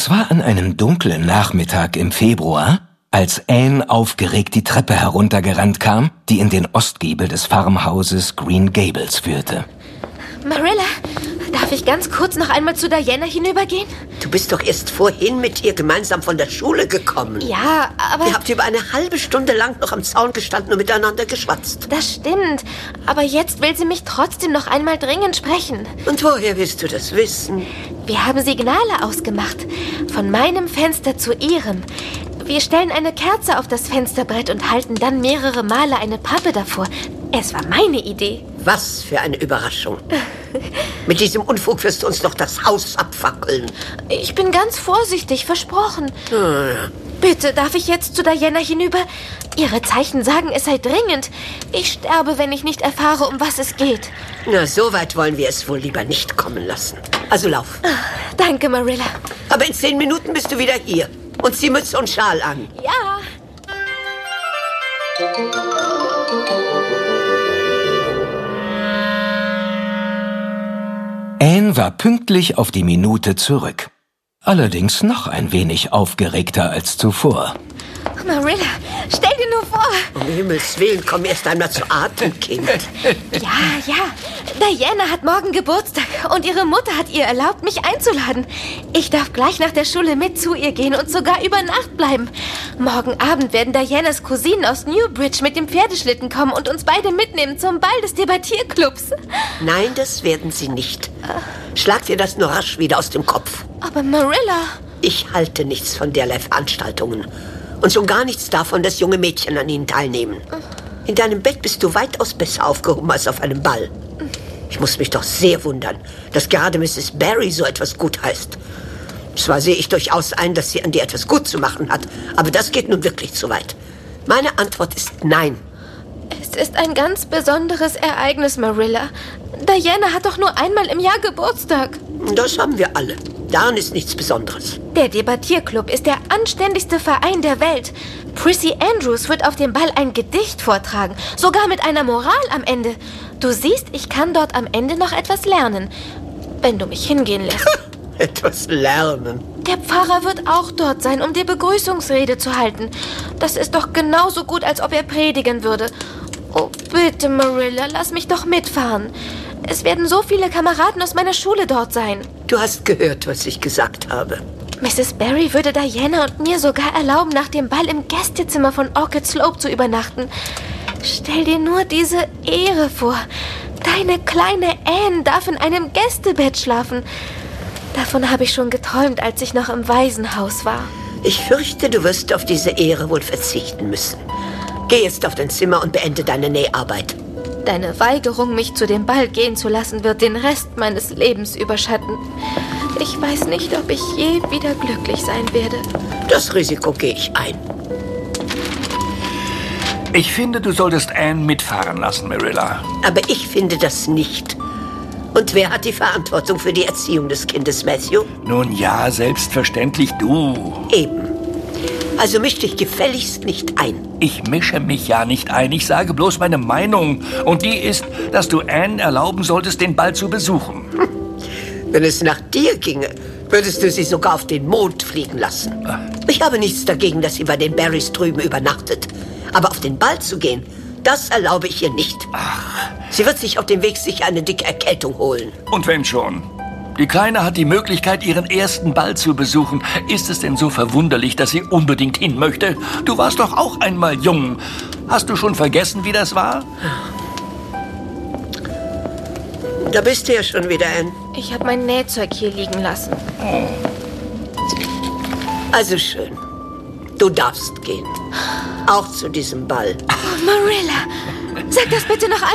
Es war an einem dunklen Nachmittag im Februar, als Anne aufgeregt die Treppe heruntergerannt kam, die in den Ostgiebel des Farmhauses Green Gables führte. Marilla, darf ich ganz kurz noch einmal zu Diana hinübergehen? Du bist doch erst vorhin mit ihr gemeinsam von der Schule gekommen. Ja, aber... Ihr habt über eine halbe Stunde lang noch am Zaun gestanden und miteinander geschwatzt. Das stimmt, aber jetzt will sie mich trotzdem noch einmal dringend sprechen. Und woher willst du das wissen? Wir haben Signale ausgemacht. Von meinem Fenster zu ihrem. Wir stellen eine Kerze auf das Fensterbrett und halten dann mehrere Male eine Pappe davor. Es war meine Idee. Was für eine Überraschung. Mit diesem Unfug wirst du uns noch das Haus abfackeln. Ich bin ganz vorsichtig, versprochen. Bitte, darf ich jetzt zu Diana hinüber? Ihre Zeichen sagen, es sei dringend. Ich sterbe, wenn ich nicht erfahre, um was es geht. Na, so weit wollen wir es wohl lieber nicht kommen lassen. Also lauf. Danke, Marilla. Aber in 10 Minuten bist du wieder hier. Und zieh Mütze und Schal an. Ja. Anne war pünktlich auf die Minute zurück. Allerdings noch ein wenig aufgeregter als zuvor. Marilla, stell dir nur vor. Um Himmels Willen, komm erst einmal zu Atem, Kind. Ja. Diana hat morgen Geburtstag und ihre Mutter hat ihr erlaubt, mich einzuladen. Ich darf gleich nach der Schule mit zu ihr gehen und sogar über Nacht bleiben. Morgen Abend werden Dianas Cousinen aus Newbridge mit dem Pferdeschlitten kommen und uns beide mitnehmen zum Ball des Debattierclubs. Nein, das werden sie nicht. Schlag dir das nur rasch wieder aus dem Kopf. Aber Marilla... Ich halte nichts von derlei Veranstaltungen. Und schon gar nichts davon, dass junge Mädchen an ihnen teilnehmen. In deinem Bett bist du weitaus besser aufgehoben als auf einem Ball. Ich muss mich doch sehr wundern, dass gerade Mrs. Barry so etwas gutheißt. Zwar sehe ich durchaus ein, dass sie an dir etwas gut zu machen hat, aber das geht nun wirklich zu weit. Meine Antwort ist nein. Es ist ein ganz besonderes Ereignis, Marilla. Diana hat doch nur einmal im Jahr Geburtstag. Das haben wir alle. Daran ist nichts Besonderes. Der Debattierclub ist der anständigste Verein der Welt. Prissy Andrews wird auf dem Ball ein Gedicht vortragen, sogar mit einer Moral am Ende. Du siehst, ich kann dort am Ende noch etwas lernen, wenn du mich hingehen lässt. Etwas lernen? Der Pfarrer wird auch dort sein, um die Begrüßungsrede zu halten. Das ist doch genauso gut, als ob er predigen würde. Oh, bitte, Marilla, lass mich doch mitfahren. Es werden so viele Kameraden aus meiner Schule dort sein. Du hast gehört, was ich gesagt habe. Mrs. Barry würde Diana und mir sogar erlauben, nach dem Ball im Gästezimmer von Orchid Slope zu übernachten. Stell dir nur diese Ehre vor. Deine kleine Anne darf in einem Gästebett schlafen. Davon habe ich schon geträumt, als ich noch im Waisenhaus war. Ich fürchte, du wirst auf diese Ehre wohl verzichten müssen. Geh jetzt auf dein Zimmer und beende deine Näharbeit. Deine Weigerung, mich zu dem Ball gehen zu lassen, wird den Rest meines Lebens überschatten. Ich weiß nicht, ob ich je wieder glücklich sein werde. Das Risiko gehe ich ein. Ich finde, du solltest Anne mitfahren lassen, Marilla. Aber ich finde das nicht. Und wer hat die Verantwortung für die Erziehung des Kindes, Matthew? Nun ja, selbstverständlich du. Eben. Also misch dich gefälligst nicht ein. Ich mische mich ja nicht ein, ich sage bloß meine Meinung. Und die ist, dass du Anne erlauben solltest, den Ball zu besuchen. Wenn es nach dir ginge, würdest du sie sogar auf den Mond fliegen lassen. Ich habe nichts dagegen, dass sie bei den Barrys drüben übernachtet. Aber auf den Ball zu gehen, das erlaube ich ihr nicht. Sie wird sich auf dem Weg sicher eine dicke Erkältung holen. Und wenn schon. Die Kleine hat die Möglichkeit, ihren ersten Ball zu besuchen. Ist es denn so verwunderlich, dass sie unbedingt hin möchte? Du warst doch auch einmal jung. Hast du schon vergessen, wie das war? Da bist du ja schon wieder, Anne. Ich habe mein Nähzeug hier liegen lassen. Also schön. Du darfst gehen. Auch zu diesem Ball. Oh, Marilla, sag das bitte noch einmal.